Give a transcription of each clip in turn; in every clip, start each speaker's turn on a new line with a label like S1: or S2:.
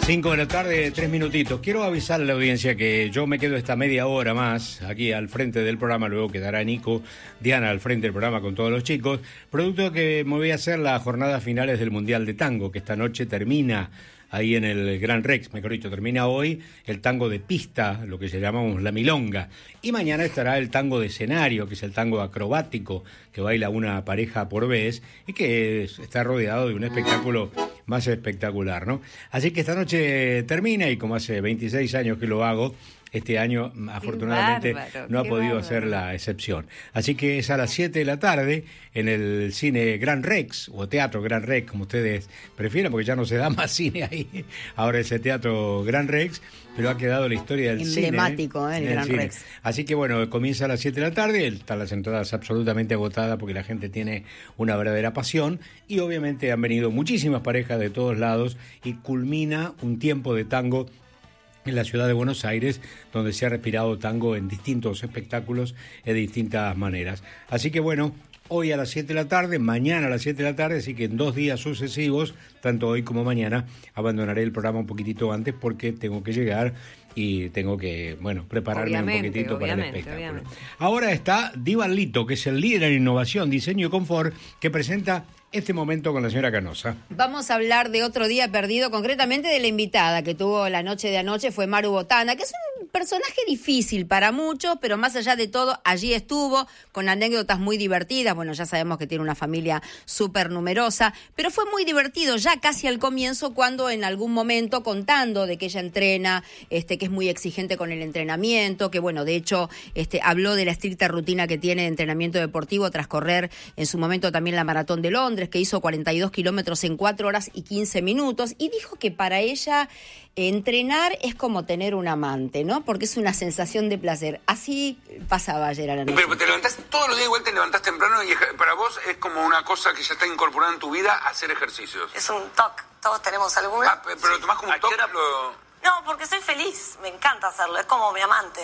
S1: 5 de la tarde, 3 minutitos. Quiero avisar a la audiencia que yo me quedo esta media hora más aquí al frente del programa, luego quedará Nico, Diana al frente del programa con todos los chicos, producto que me voy a hacer las jornadas finales del Mundial de Tango, que esta noche termina ahí en el Gran Rex, mejor dicho, termina hoy el tango de pista, lo que se llamamos la milonga, y mañana estará el tango de escenario, que es el tango acrobático, que baila una pareja por vez, y que está rodeado de un espectáculo más espectacular, ¿no? Así que esta noche termina, y como hace 26 años que lo hago, este año afortunadamente no ha podido ser la excepción. Así que es a las 7 de la tarde en el cine Gran Rex, o Teatro Gran Rex, como ustedes prefieran, porque ya no se da más cine ahí. Ahora es el Teatro Gran Rex, pero ha quedado la historia del
S2: emblemático,
S1: cine.
S2: El Gran Rex.
S1: Así que bueno, comienza a las 7 de la tarde, están las entradas absolutamente agotadas porque la gente tiene una verdadera pasión y obviamente han venido muchísimas parejas de todos lados y culmina un tiempo de tango en la ciudad de Buenos Aires, donde se ha respirado tango en distintos espectáculos de distintas maneras. Así que bueno, hoy a las 7 de la tarde, mañana a las 7 de la tarde, así que en 2 días sucesivos, tanto hoy como mañana, abandonaré el programa un poquitito antes porque tengo que llegar y tengo que, bueno, prepararme un poquitito para el espectáculo. Ahora está Divan Lito, que es el líder en innovación, diseño y confort, que presenta este momento con la señora Canosa.
S2: Vamos a hablar de otro día perdido, concretamente de la invitada que tuvo la noche de anoche, fue Maru Botana, que es un personaje difícil para muchos, pero más allá de todo, allí estuvo, con anécdotas muy divertidas. Bueno, ya sabemos que tiene una familia súper numerosa, pero fue muy divertido ya casi al comienzo, cuando en algún momento, contando de que ella entrena, que es muy exigente con el entrenamiento, que bueno, de hecho, habló de la estricta rutina que tiene de entrenamiento deportivo tras correr en su momento también la Maratón de Londres, que hizo 42 kilómetros en 4 horas y 15 minutos, y dijo que para ella entrenar es como tener un amante, ¿no? Porque es una sensación de placer. Así pasaba ayer a la noche.
S3: Pero te levantás todos los días, igual te levantás temprano y para vos es como una cosa que ya está incorporada en tu vida, hacer ejercicios.
S4: Es un toque, todos tenemos alguna.
S3: Ah, pero lo tomás como un toque.
S4: No, porque soy feliz, me encanta hacerlo, es como mi amante.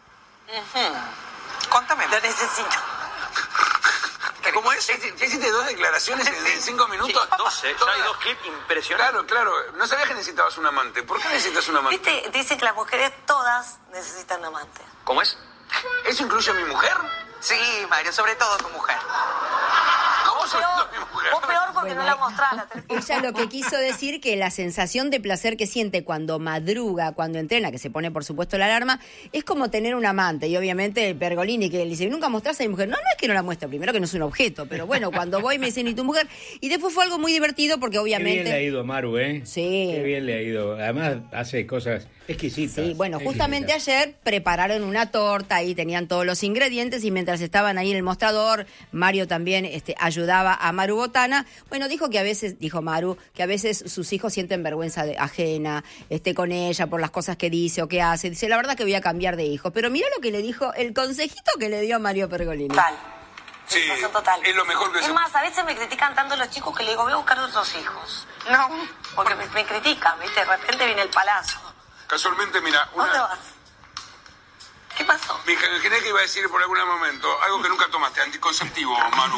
S3: Contame.
S4: Lo necesito.
S3: ¿Cómo es? ¿Ya hiciste 2 declaraciones en 5 minutos?
S5: Sí, 12, ya hay 2 clips impresionantes.
S3: Claro, no sabías que necesitabas un amante. ¿Por qué necesitas un amante?
S4: ¿Viste? Dicen que las mujeres todas necesitan un amante.
S5: ¿Cómo es?
S3: ¿Eso incluye a mi mujer?
S6: Sí, Mario, sobre todo tu mujer.
S3: ¿Cómo sobre todo mi mujer?
S4: Vos peor porque no la mostrás.
S2: Ella lo que quiso decir que la sensación de placer que siente cuando madruga, cuando entrena, que se pone por supuesto la alarma, es como tener un amante. Y obviamente Pergolini, que le dice, ¿nunca mostrás a mi mujer? No, no es que no la muestre, primero que no es un objeto, pero bueno, cuando voy me dicen, ¿y tu mujer? Y después fue algo muy divertido porque obviamente...
S1: Qué bien le ha ido a Maru, ¿eh?
S2: Sí.
S1: Qué bien le ha ido. Además hace cosas exquisitas.
S2: Sí, bueno, justamente ayer prepararon una torta, ahí tenían todos los ingredientes y mientras estaban ahí en el mostrador, Mario también ayudaba a Maru Botana. Bueno, dijo Maru, que a veces sus hijos sienten vergüenza ajena con ella por las cosas que dice o que hace. Dice, la verdad que voy a cambiar de hijo. Pero mira lo que le dijo, el consejito que le dio a Mario Pergolini.
S4: Total.
S3: Sí,
S4: total.
S3: es lo mejor que
S4: Es más, a veces me critican tanto los chicos que le digo, voy a buscar otros hijos. No, porque me critican, ¿viste? De repente viene el palazo.
S3: Casualmente, mira,
S4: ¿Dónde vas? ¿Qué pasó?
S3: Me imaginé que iba a decir por algún momento algo que nunca tomaste, anticonceptivo, Maru.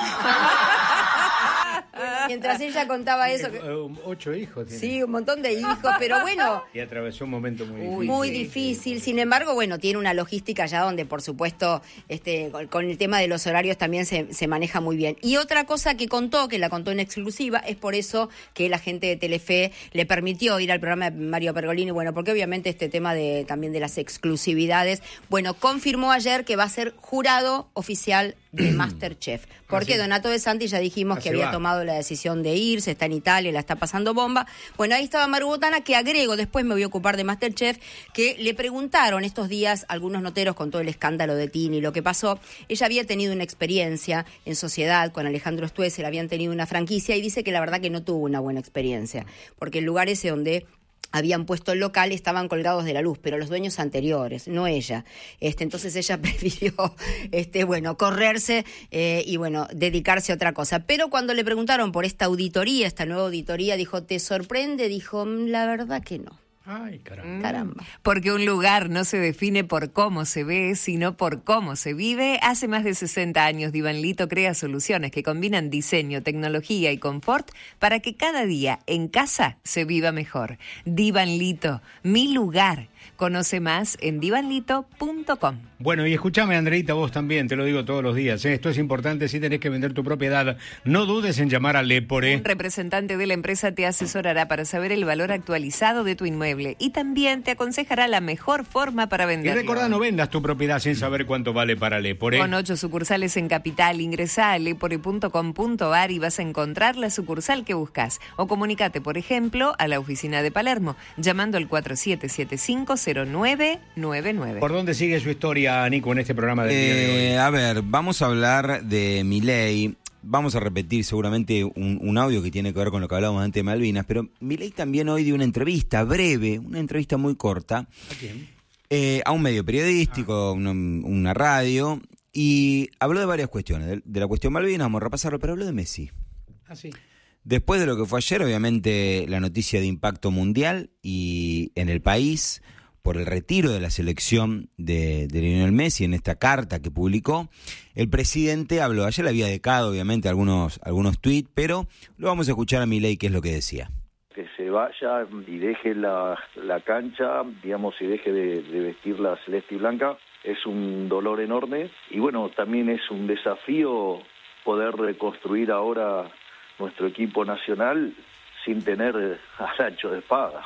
S2: Mientras ella contaba eso...
S1: 8 hijos tiene.
S2: Sí, un montón de hijos, pero bueno...
S1: Y atravesó un momento muy difícil.
S2: Muy difícil. Sin embargo, bueno, tiene una logística ya donde, por supuesto, con el tema de los horarios también se maneja muy bien. Y otra cosa que contó, que la contó en exclusiva, es por eso que la gente de Telefe le permitió ir al programa de Mario Pergolini, bueno, porque obviamente este tema también de las exclusividades, bueno, confirmó ayer que va a ser jurado oficial de MasterChef. Porque Donato De Santi ya dijimos que había tomado la decisión de irse, está en Italia, la está pasando bomba. Bueno, ahí estaba Maru Botana, que agrego, después me voy a ocupar de MasterChef, que le preguntaron estos días algunos noteros con todo el escándalo de Tini y lo que pasó. Ella había tenido una experiencia en sociedad con Alejandro Stuessel, habían tenido una franquicia y dice que la verdad que no tuvo una buena experiencia, porque el lugar ese donde habían puesto el local estaban colgados de la luz, pero los dueños anteriores, no ella. Entonces ella prefirió, correrse y, dedicarse a otra cosa. Pero cuando le preguntaron por esta nueva auditoría, dijo, ¿te sorprende? Dijo, la verdad que no.
S1: Ay, caramba.
S2: Caramba.
S7: Porque un lugar no se define por cómo se ve, sino por cómo se vive. Hace más de 60 años, Divan Lito crea soluciones que combinan diseño, tecnología y confort para que cada día en casa se viva mejor. Divan Lito, mi lugar. Conoce más en divanlito.com.
S1: Bueno, y escúchame, Andreita, vos también, te lo digo todos los días, ¿eh? Esto es importante, si tenés que vender tu propiedad, no dudes en llamar a Lepore.
S7: Un representante de la empresa te asesorará para saber el valor actualizado de tu inmueble y también te aconsejará la mejor forma para
S1: Y
S7: venderlo.
S1: recordá, no vendas tu propiedad sin saber cuánto vale para Lepore.
S7: Con 8 sucursales en Capital, ingresá a lepore.com.ar y vas a encontrar la sucursal que buscas. O comunicate, por ejemplo, a la oficina de Palermo, llamando al 4775-0999.
S1: ¿Por dónde sigue su historia, Nico, en este programa del día de hoy?
S8: A ver, vamos a hablar de Milei. Vamos a repetir seguramente un audio que tiene que ver con lo que hablábamos antes de Malvinas, pero Milei también hoy dio una entrevista breve, una entrevista muy corta.
S1: ¿A quién?
S8: A un medio periodístico, una radio, y habló de varias cuestiones. De la cuestión Malvinas, vamos a repasarlo, pero habló de Messi.
S1: Ah, sí.
S8: Después de lo que fue ayer, obviamente, la noticia de impacto mundial y en el país por el retiro de la selección de Lionel Messi en esta carta que publicó, el presidente habló. Ayer le había decado, obviamente, algunos tweets, pero lo vamos a escuchar a Milei, qué es lo que decía.
S9: Que se vaya y deje la cancha, digamos, y deje de vestir la celeste y blanca, es un dolor enorme. Y bueno, también es un desafío poder reconstruir ahora nuestro equipo nacional sin tener al ancho de espada.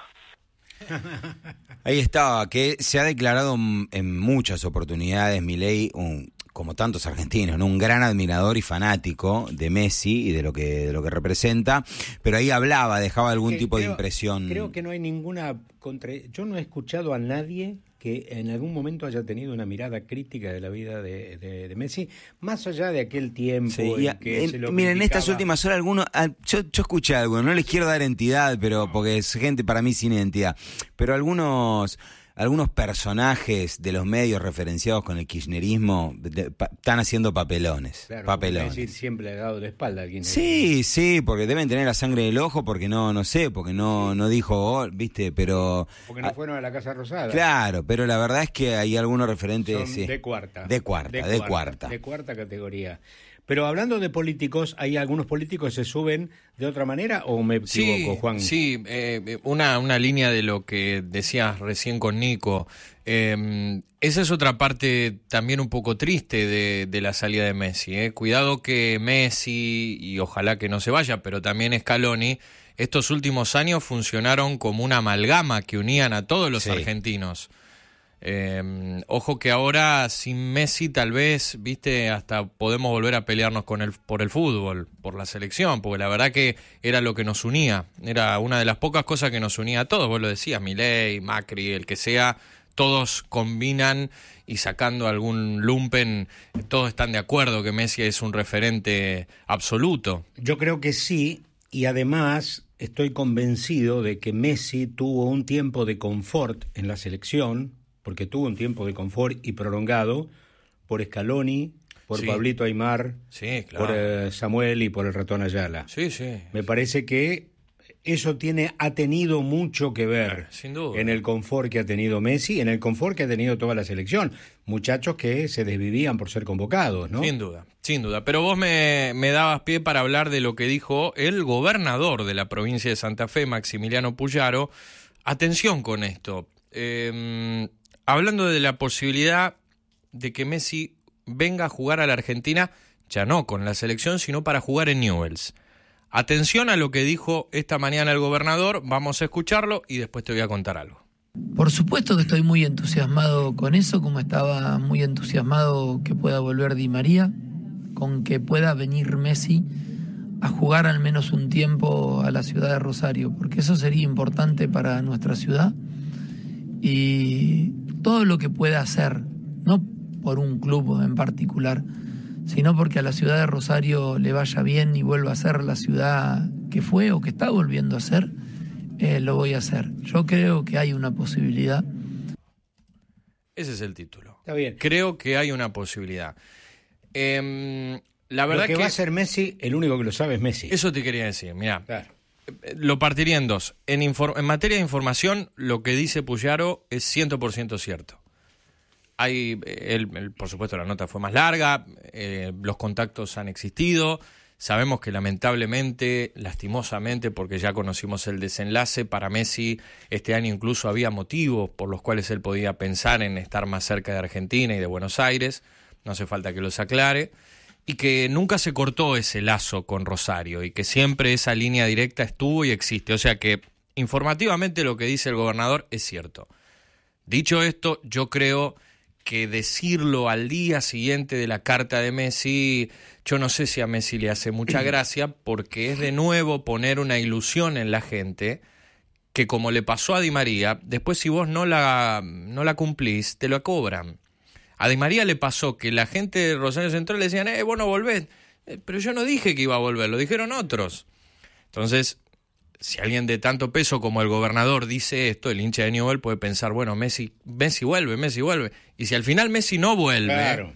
S8: Ahí estaba, que se ha declarado en muchas oportunidades Milei, como tantos argentinos, ¿no? Un gran admirador y fanático de Messi y de lo que representa, pero ahí hablaba, dejaba algún tipo de impresión.
S1: Creo que no hay ninguna yo no he escuchado a nadie que en algún momento haya tenido una mirada crítica de la vida de Messi, más allá de aquel tiempo en que se lo
S8: miren, en estas
S1: criticaba.
S8: últimas horas algunos, yo escuché algo, no les quiero dar entidad, pero porque es gente para mí sin identidad, pero algunos personajes de los medios referenciados con el kirchnerismo están haciendo papelones.
S1: Claro,
S8: papelones.
S1: Es decir, siempre le ha dado la espalda a quien.
S8: Sí, porque deben tener la sangre del ojo, porque no sé, porque no dijo, viste, pero...
S1: Porque no fueron a la Casa Rosada.
S8: Claro, pero la verdad es que hay algunos referentes...
S1: Son
S8: sí,
S1: de cuarta.
S8: De cuarta.
S1: De cuarta categoría. Pero hablando de políticos, ¿hay algunos políticos que se suben de otra manera o me equivoco, Juan?
S10: Sí, una línea de lo que decías recién con Nico. Esa es otra parte también un poco triste de la salida de Messi. Cuidado que Messi, y ojalá que no se vaya, pero también Scaloni, estos últimos años funcionaron como una amalgama que unían a todos los argentinos. Ojo que ahora sin Messi tal vez, viste, hasta podemos volver a pelearnos por el fútbol, por la selección, porque la verdad que era lo que nos unía, era una de las pocas cosas que nos unía a todos, vos lo decías, Milei, Macri, el que sea, todos combinan y sacando algún lumpen, todos están de acuerdo que Messi es un referente absoluto.
S1: Yo creo que sí, y además estoy convencido de que Messi tuvo un tiempo de confort en la selección, porque tuvo un tiempo de confort y prolongado por Scaloni, por Pablito Aimar,
S10: claro,
S1: por Samuel y por el Ratón Ayala.
S10: Sí.
S1: Me parece que eso ha tenido mucho que ver
S10: sin duda,
S1: en el confort que ha tenido Messi, en el confort que ha tenido toda la selección. Muchachos que se desvivían por ser convocados, ¿no?
S10: Sin duda. Pero vos me dabas pie para hablar de lo que dijo el gobernador de la provincia de Santa Fe, Maximiliano Puyaro. Atención con esto. Hablando de la posibilidad de que Messi venga a jugar a la Argentina, ya no con la selección, sino para jugar en Newell's. Atención a lo que dijo esta mañana el gobernador, vamos a escucharlo y después te voy a contar algo.
S11: Por supuesto que estoy muy entusiasmado con eso, como estaba muy entusiasmado que pueda volver Di María, con que pueda venir Messi a jugar al menos un tiempo a la ciudad de Rosario, porque eso sería importante para nuestra ciudad. Y todo lo que pueda hacer, no por un club en particular, sino porque a la ciudad de Rosario le vaya bien y vuelva a ser la ciudad que fue o que está volviendo a ser, lo voy a hacer. Yo creo que hay una posibilidad.
S10: Ese es el título.
S1: Está bien.
S10: Creo que hay una posibilidad. La verdad
S1: lo que va a ser Messi, el único que lo sabe es Messi.
S10: Eso te quería decir, mirá.
S1: Claro.
S10: lo partiría en dos. En materia de información, lo que dice Puyaro es 100% cierto. Por supuesto, la nota fue más larga, los contactos han existido. Sabemos que lamentablemente, lastimosamente, porque ya conocimos el desenlace, para Messi este año incluso había motivos por los cuales él podía pensar en estar más cerca de Argentina y de Buenos Aires. No hace falta que los aclare. Y que nunca se cortó ese lazo con Rosario y que siempre esa línea directa estuvo y existe. O sea que informativamente lo que dice el gobernador es cierto. Dicho esto, yo creo que decirlo al día siguiente de la carta de Messi, yo no sé si a Messi le hace mucha gracia, porque es de nuevo poner una ilusión en la gente que, como le pasó a Di María, después si vos no la cumplís, te lo cobran. A Di María le pasó que la gente de Rosario Central le decían, vos no volvés. Pero yo no dije que iba a volver, lo dijeron otros. Entonces, si alguien de tanto peso como el gobernador dice esto, el hincha de Newell's puede pensar, bueno, Messi vuelve. Y si al final Messi no vuelve, claro.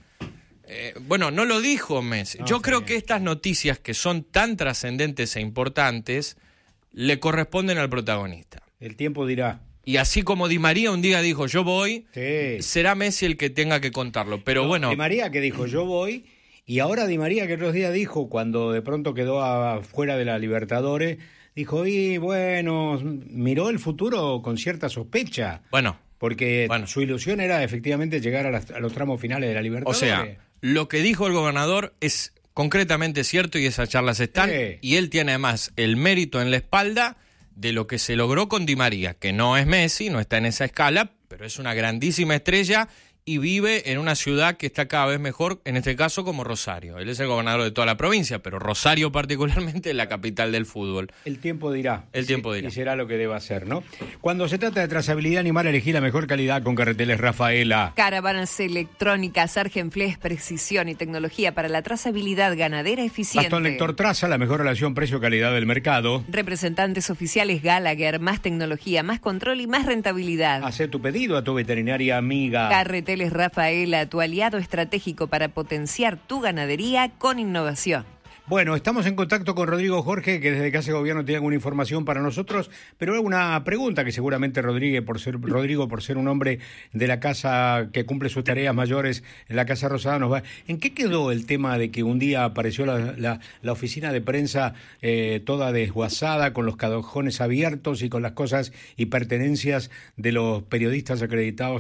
S10: Bueno, no lo dijo Messi. Yo creo que estas noticias que son tan trascendentes e importantes le corresponden al protagonista.
S1: El tiempo dirá.
S10: Y así como Di María un día dijo, yo voy, será Messi el que tenga que contarlo. Pero bueno.
S1: Di María que dijo, yo voy, y ahora Di María que otros días dijo, cuando de pronto quedó afuera de la Libertadores, dijo, y bueno, miró el futuro con cierta sospecha.
S10: Bueno.
S1: Porque su ilusión era efectivamente llegar a los tramos finales de la Libertadores.
S10: O sea, lo que dijo el gobernador es concretamente cierto y esas charlas están. Y él tiene además el mérito en la espalda de lo que se logró con Di María, que no es Messi, no está en esa escala, pero es una grandísima estrella y vive en una ciudad que está cada vez mejor, en este caso como Rosario. Él es el gobernador de toda la provincia, pero Rosario particularmente es la capital del fútbol.
S1: El tiempo dirá.
S10: El tiempo dirá.
S1: Y será lo que deba ser, ¿no? Cuando se trata de trazabilidad animal, elegí la mejor calidad con Carreteles Rafaela.
S7: Caravanas electrónicas, Argenflex, precisión y tecnología para la trazabilidad ganadera eficiente.
S1: Bastón Lector Traza, la mejor relación precio-calidad del mercado.
S7: Representantes oficiales Gallagher, más tecnología, más control y más rentabilidad.
S1: Hacé tu pedido a tu veterinaria amiga.
S7: Carreteles Rafaela, tu aliado estratégico para potenciar tu ganadería con innovación.
S1: Bueno, estamos en contacto con Rodrigo Jorge, que desde Casa de Gobierno tiene alguna información para nosotros, pero hay una pregunta que seguramente Rodrigo, por ser un hombre de la casa que cumple sus tareas mayores en la Casa Rosada, nos va. ¿En qué quedó el tema de que un día apareció la oficina de prensa toda desguazada, con los cajones abiertos y con las cosas y pertenencias de los periodistas acreditados